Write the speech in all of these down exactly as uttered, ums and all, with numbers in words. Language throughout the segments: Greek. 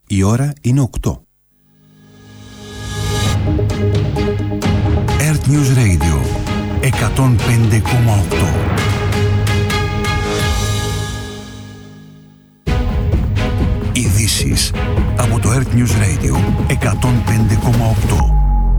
Η ώρα είναι οκτώ. Earth News Radio εκατόν πέντε κόμμα οκτώ. Ειδήσεις από το Earth News Radio εκατόν πέντε κόμμα οκτώ.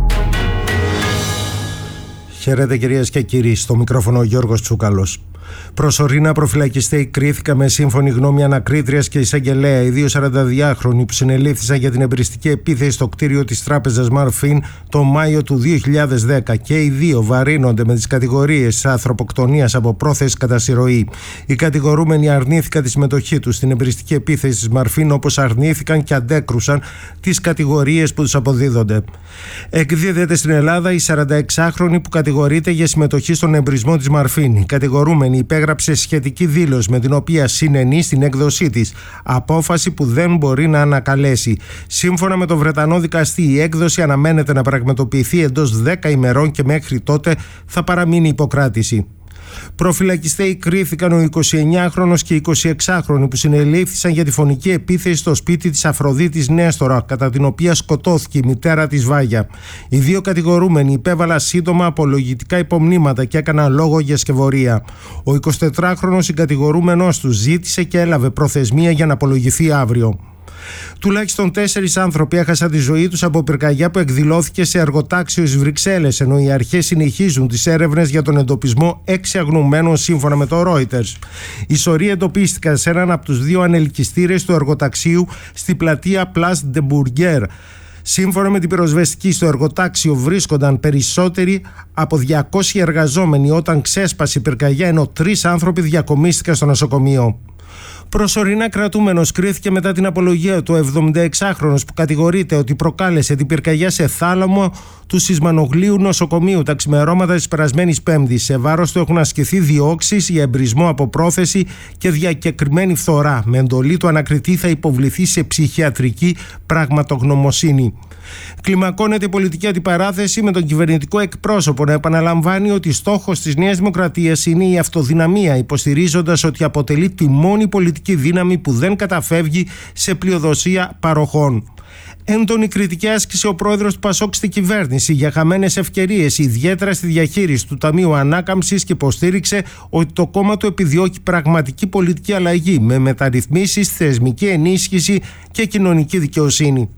Χαίρετε κυρίες και κύριοι, στο μικρόφωνο ο Γιώργος Τσούκαλος. Προσωρινά προφυλακιστέοι κρίθηκαν με σύμφωνη γνώμη ανακρίτριας και εισαγγελέα οι δύο σαρανταδυάχρονοι που συνελήφθησαν για την εμπριστική επίθεση στο κτίριο της τράπεζας Μαρφίν το Μάιο του δύο χιλιάδες δέκα και οι δύο βαρύνονται με τις κατηγορίες ανθρωποκτονίας από πρόθεση κατά συρροή. Οι κατηγορούμενοι αρνήθηκαν τη συμμετοχή τους στην εμπριστική επίθεση της Μαρφίν, όπως αρνήθηκαν και αντέκρουσαν τις κατηγορίες που τους αποδίδονται. Εκδίδεται στην Ελλάδα η σαρανταεξάχρονη που κατηγορείται για συμμετοχή στον εμπρισμό της Μαρφίν. Η κατηγορούμενη υπέγραψε σχετική δήλωση με την οποία συνενεί στην έκδοσή της, απόφαση που δεν μπορεί να ανακαλέσει. Σύμφωνα με τον Βρετανό δικαστή, η έκδοση αναμένεται να πραγματοποιηθεί εντός δέκα ημερών και μέχρι τότε θα παραμείνει υποκράτηση. Προφυλακιστέοι κρίθηκαν ο εικοσιεννιάχρονος και εικοσιεξάχρονοι που συνελήφθησαν για τη φωνική επίθεση στο σπίτι της Αφροδίτης Νέστορα, κατά την οποία σκοτώθηκε η μητέρα της Βάγια. Οι δύο κατηγορούμενοι υπέβαλαν σύντομα απολογητικά υπομνήματα και έκαναν λόγο για σκευωρία. Ο εικοσιτετράχρονος συγκατηγορούμενος του ζήτησε και έλαβε προθεσμία για να απολογηθεί αύριο. Τουλάχιστον τέσσερις άνθρωποι έχασαν τη ζωή τους από πυρκαγιά που εκδηλώθηκε σε εργοτάξιο στις Βρυξέλλες, ενώ οι αρχές συνεχίζουν τις έρευνες για τον εντοπισμό έξι αγνοωμένων σύμφωνα με το Reuters. Οι σωροί εντοπίστηκαν σε έναν από τους δύο ανελκυστήρες του εργοταξίου στη πλατεία Place de Bourget. Σύμφωνα με την πυροσβεστική, στο εργοτάξιο βρίσκονταν περισσότεροι από διακόσιοι εργαζόμενοι όταν ξέσπασε η πυρκαγιά, ενώ τρεις άνθρωποι διακομίστηκαν στο νοσοκομείο. Προσωρινά κρατούμενος κρίθηκε μετά την απολογία του εβδομηνταεξάχρονος που κατηγορείται ότι προκάλεσε την πυρκαγιά σε θάλαμο του Σισμανογλίου νοσοκομείου τα ξημερώματα της περασμένης Πέμπτης. Σε βάρος του έχουν ασκηθεί διώξεις για εμπρισμό από πρόθεση και διακεκριμένη φθορά. Με εντολή του ανακριτή θα υποβληθεί σε ψυχιατρική πραγματογνωμοσύνη. Κλιμακώνεται η πολιτική αντιπαράθεση με τον κυβερνητικό εκπρόσωπο να επαναλαμβάνει ότι στόχος της Νέας Δημοκρατίας είναι η αυτοδυναμία, υποστηρίζοντας ότι αποτελεί τη μόνη πολιτική δύναμη που δεν καταφεύγει σε πλειοδοσία παροχών. Έντονη κριτική άσκησε ο πρόεδρος του Πασόκ στη κυβέρνηση για χαμένες ευκαιρίες, ιδιαίτερα στη διαχείριση του Ταμείου Ανάκαμψης, και υποστήριξε ότι το κόμμα του επιδιώκει πραγματική πολιτική αλλαγή με μεταρρυθμίσεις, θεσμική ενίσχυση και κοινωνική δικαιοσύνη.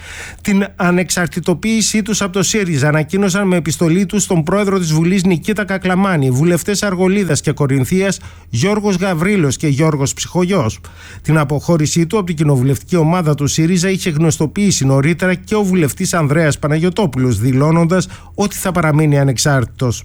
Την ανεξαρτητοποίησή τους από το ΣΥΡΙΖΑ ανακοίνωσαν με επιστολή τους στον πρόεδρο της Βουλής Νικήτα Κακλαμάνη, βουλευτές Αργολίδας και Κορινθίας Γιώργος Γαβρίλος και Γιώργος Ψυχογιός. Την αποχώρησή του από την κοινοβουλευτική ομάδα του ΣΥΡΙΖΑ είχε γνωστοποιήσει νωρίτερα και ο βουλευτής Ανδρέας Παναγιωτόπουλος, δηλώνοντας ότι θα παραμείνει ανεξάρτητος.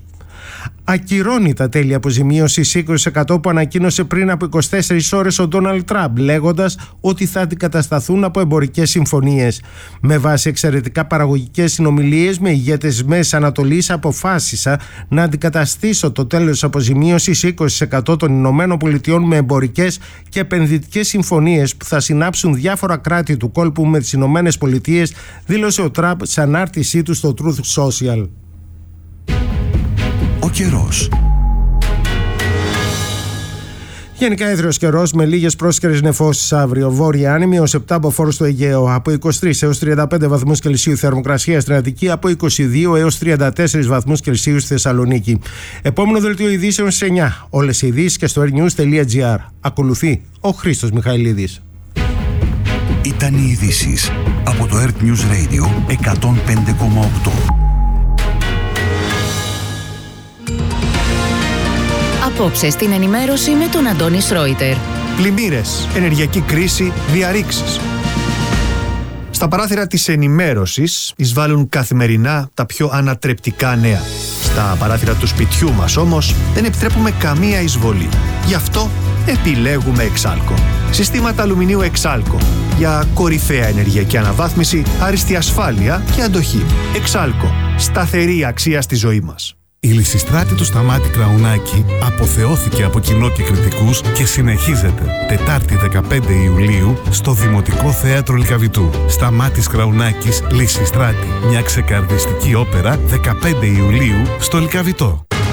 Ακυρώνει τα τέλη αποζημίωσης είκοσι τοις εκατό που ανακοίνωσε πριν από είκοσι τέσσερις ώρες ο Ντόναλντ Τραμπ, λέγοντας ότι θα αντικατασταθούν από εμπορικές συμφωνίες. Με βάση εξαιρετικά παραγωγικές συνομιλίες με ηγέτες της Μέσης Ανατολής, αποφάσισα να αντικαταστήσω το τέλος της αποζημίωσης είκοσι τοις εκατό των Ηνωμένων Πολιτειών με εμπορικές και επενδυτικές συμφωνίες που θα συνάψουν διάφορα κράτη του κόλπου με τις Ηνωμένες Πολιτείες, δήλωσε ο Τραμπ σε ανάρτησή του στο Truth Social. Ο καιρός. Γενικά έθριος καιρός με λίγες πρόσκαιρες νεφώσεις αύριο. Βόρεια άνεμη ως επτά μποφόρ στο Αιγαίο. Από είκοσι τρεις έως τριάντα πέντε βαθμούς Κελσίου θερμοκρασία στην Αττική. Από είκοσι δύο έως τριάντα τέσσερις βαθμούς Κελσίου στη Θεσσαλονίκη. Επόμενο δελτίο ειδήσεων στις εννιά. Όλες οι ειδήσεις και στο airnews τελεία gr. Ακολουθεί ο Χρήστος Μιχαηλίδης. Ήταν οι ειδήσεις από το Earth News Radio εκατόν πέντε κόμμα οκτώ. Απόψε στην ενημέρωση με τον Αντώνη Σρόιτερ. Πλημμύρες, ενεργειακή κρίση, διαρρήξεις. Στα παράθυρα της ενημέρωσης εισβάλλουν καθημερινά τα πιο ανατρεπτικά νέα. Στα παράθυρα του σπιτιού μας όμως δεν επιτρέπουμε καμία εισβολή. Γι' αυτό επιλέγουμε Εξάλκο. Συστήματα αλουμινίου Εξάλκο για κορυφαία ενεργειακή αναβάθμιση, άριστη ασφάλεια και αντοχή. Εξάλκο. Σταθερή αξία στη ζωή μας. Η Λυσιστράτη του Σταμάτη Κραουνάκη αποθεώθηκε από κοινό και κριτικούς και συνεχίζεται Τετάρτη δεκαπέντε Ιουλίου στο Δημοτικό Θέατρο Λυκαβητού. Σταμάτης Κραουνάκης, Λυσιστράτη. Μια ξεκαρδιστική όπερα δεκαπέντε Ιουλίου στο Λυκαβητό.